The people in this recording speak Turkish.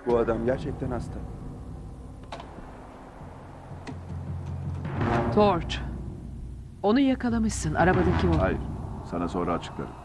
Bu adam gerçekten hasta. Torch. Onu yakalamışsın. Arabadaki o. Hayır. Sana sonra açıklarım.